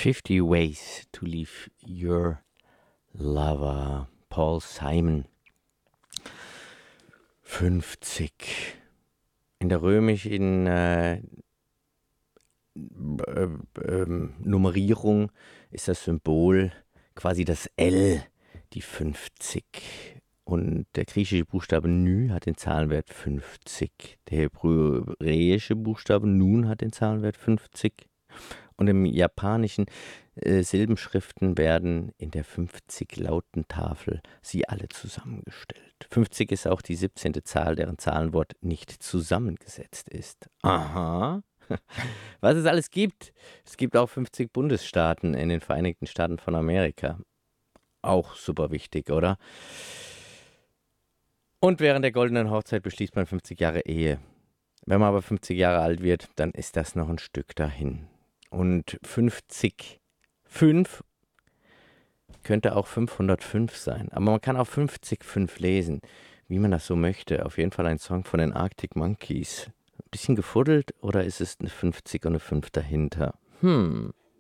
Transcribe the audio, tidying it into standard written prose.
50 Ways to Leave Your Lover, Paul Simon. 50. In der römischen Nummerierung ist das Symbol quasi das L, die 50. Und der griechische Buchstabe Ny hat den Zahlenwert 50. Der hebräische Buchstabe Nun hat den Zahlenwert 50. Und im japanischen Silbenschriften werden in der 50-Lauten-Tafel sie alle zusammengestellt. 50 ist auch die 17. Zahl, deren Zahlenwort nicht zusammengesetzt ist. Aha. Was es alles gibt. Es gibt auch 50 Bundesstaaten in den Vereinigten Staaten von Amerika. Auch super wichtig, oder? Und während der goldenen Hochzeit beschließt man 50 Jahre Ehe. Wenn man aber 50 Jahre alt wird, dann ist das noch ein Stück dahin. Und 50,5 könnte auch 505 sein. Aber man kann auch 50,5 lesen, wie man das so möchte. Auf jeden Fall ein Song von den Arctic Monkeys. Ein bisschen gefuddelt oder ist es eine 50 und eine 5 dahinter?